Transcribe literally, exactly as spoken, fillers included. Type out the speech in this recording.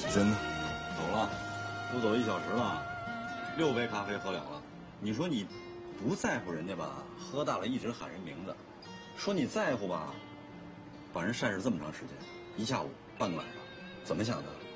子珍呢？ 走了，都走一小时了，六杯咖啡喝了了。你说你不在乎人家吧，喝大了一直喊人名字；说你在乎吧，把人晒着这么长时间，一下午半个晚上，怎么想的？